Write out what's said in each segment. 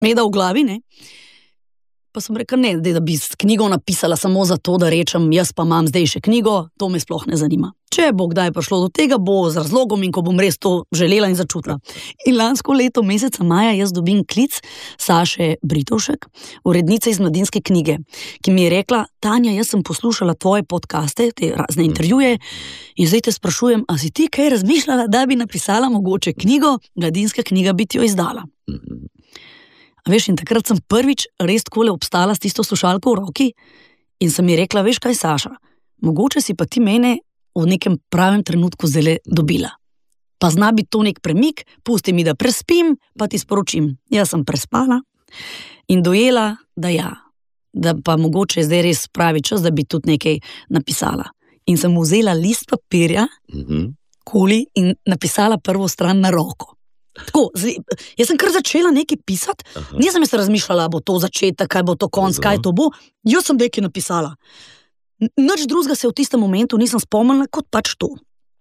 meda v glavi, ne. Pa sem rekel, ne, da bi knjigo napisala samo zato, da rečem, jaz pa imam zdaj še knjigo, to me sploh ne zanima. Če bo kdaj prišlo do tega, bo z razlogom in ko bom res to želela in začutila. In lansko leto, meseca maja, jaz dobim klic Saše Britovšek, urednice iz Mladinske knjige, ki mi je rekla, Tanja, jaz sem poslušala tvoje podcaste, te razne intervjuje in zdaj te sprašujem, a si ti kaj razmišljala, da bi napisala mogoče knjigo, Mladinska knjiga bi ti jo izdala. Veš, in takrat sem prvič res takole obstala s tisto slušalko v roki in sem mi rekla, veš kaj, Saša, mogoče si pa ti mene v nekem pravem trenutku zdaj dobila. Pa zna biti to nek premik, pusti mi, da prespim, pa ti sporočim. Jaz sem prespala in dojela, da pa mogoče zdaj res pravi čas, da bi tudi nekaj napisala. In sem vzela list papirja, kuli in napisala prvo stran na roko. Tako, jaz sem kar začela nekaj pisati, nisem jaz razmišljala, bo to začetek, kaj bo to konc, kaj to bo, jaz sem nekaj napisala. Nič drugega se v tistem momentu nisem spomnila, kot pač to.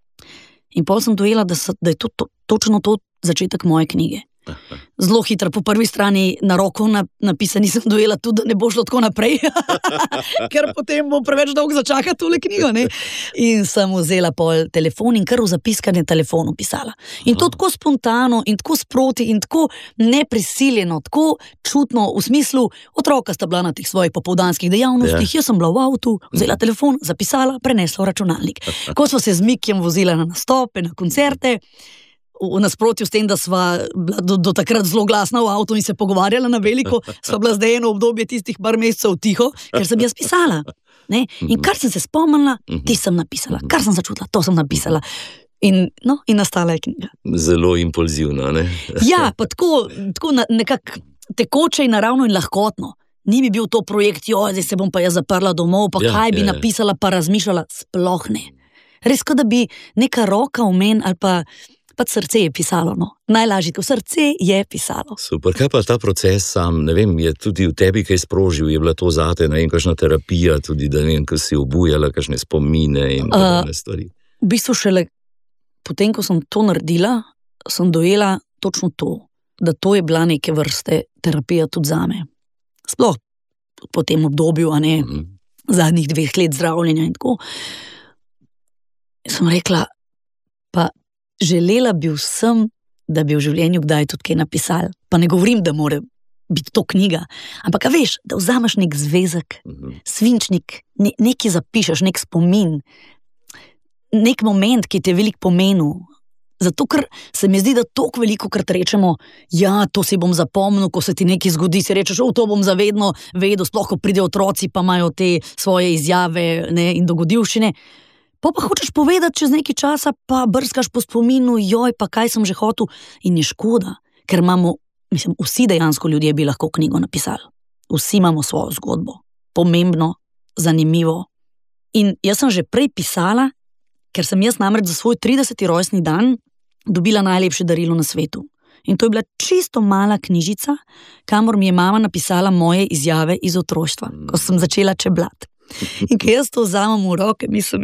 In potem sem dojela, da je to točno to začetek moje knjige. Zelo hitro, po prvi strani na roko napisani sem dojela tudi, da ne bo šlo tako naprej, ker potem bo preveč dolgo začakati tole knjigo, ne. In sem vzela pol telefon in kar v zapiskane telefonu pisala. In to tako spontano in tako sproti in tako neprisiljeno, tako čutno, v smislu, otroka sta bila na teh svojih popoldanskih dejavnostih, jaz sem bila v avtu, vzela telefon, zapisala, prenesla v računalnik. Ko sva se z Mikjem vozila na nastope, na koncerte, v nasprotju s tem, da sva bila do takrat zelo glasna v avtu in se pogovarjala na veliko, sva bila zdaj eno obdobje tistih par mesecev tiho, ker sem jaz pisala. Ne? In kar sem se spomnila, sem napisala. Kar sem začutila, to sem napisala. In nastala je knjiga. Zelo impulzivno, ne? Ja, pa tako nekako tekoče in naravno in lahkotno. Ni bi bil to projekt, zdaj se bom pa jaz zaprla domov, pa kaj bi napisala, pa razmišljala, sploh ne. Res, kot da bi neka roka v meni ali pa srce je pisalo, no. Najlažje, ko srce je pisalo. Super, kaj pa ta proces sam, ne vem, je tudi v tebi kaj sprožil, je bila to zate, ne vem, kakšna terapija tudi, da ne vem, ko si obujala kakšne spomine in podobne stvari. V bistvu šele potem, ko sem to naredila, sem dojela točno to, da to je bila neke vrste terapija tudi zame. Sploh po tem obdobju, a ne, zadnjih 2 let zdravljenja in tako. Sem rekla, pa želela bi vsem, da bi v življenju kdaj tudi kaj napisali. Pa ne govorim, da mora biti to knjiga, ampak veš, da vzameš nek zvezek, svinčnik, nekaj zapišeš, nek spomin, nek moment, ki ti je veliko pomenil. Zato, ker se mi zdi, da toliko veliko krat rečemo, to si bom zapomnil, ko se ti nekaj zgodi, si rečeš, to bom zavedno vedel, sploh ko pridejo otroci, pa imajo te svoje izjave, ne, in dogodivščine. Pa hočeš povedati čez nekaj časa, pa brskaš po spominu, pa kaj sem že hotel, in je škoda, ker imamo, vsi dejansko ljudje bi lahko knjigo napisali. Vsi imamo svojo zgodbo. Pomembno, zanimivo. In jaz sem že prej pisala, ker sem jaz namreč za svoj 30. rojstni dan dobila najlepše darilo na svetu. In to je bila čisto mala knjižica, kamor mi je mama napisala moje izjave iz otroštva, ko sem začela čeblati. In ko jaz to vzamem v roke,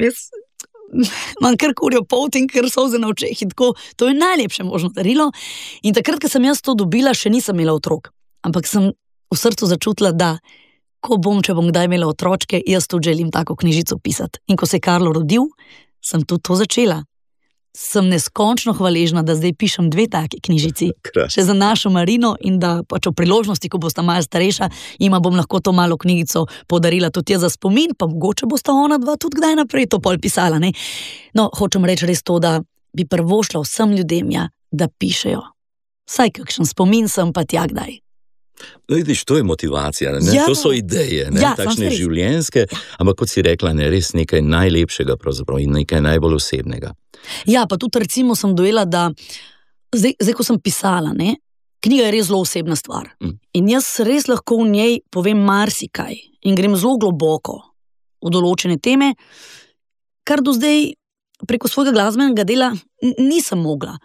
imam kar kurjo polt in kar solze na očeh in tako, to je najlepše možno darilo. In takrat, ko sem jaz to dobila, še nisem imela otrok, ampak sem v srcu začutila, da če bom kdaj imela otročke, jaz tudi želim tako knjižico pisati. In ko se je Karlo rodil, sem tudi to začela. Sem neskončno hvaležna, da zdaj pišem 2 taki knjižici. Še za našo Marino in da pač o priložnosti, ko bosta malo starejša, jima bom lahko to malo knjigico podarila tudi za spomin, pa mogoče bosta ona 2 tudi kdaj naprej to pol pisala, ne. No, hočem reči res to, da bi prvošla vsem ljudem, da pišejo. Saj kakšen spomin sem pa tja kdaj. No, vidiš, to je motivacija, ne? To so ideje, ne? Takšne življenjske, ampak kot si rekla, ne, res nekaj najlepšega pravzaprav in nekaj najbolj osebnega. Ja, pa tudi recimo sem dojela, da zdaj ko sem pisala, ne, knjiga je res zelo osebna stvar. In jaz res lahko v njej povem marsikaj in grem zelo globoko v določene teme, kar do zdaj preko svojega glasbenega dela nisem mogla.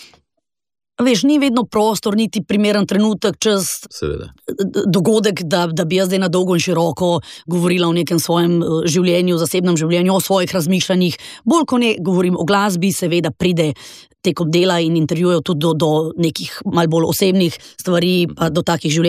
Veš, ni vedno prostor, niti primeren trenutek čez dogodek, da bi jaz zdaj na dolgo in široko govorila o nekem svojem življenju, zasebnem življenju, o svojih razmišljanjih. Bolj ko ne govorim o glasbi, seveda pride tekom dela in intervjujev tudi do nekih malo bolj osebnih stvari, pa do takih življenj.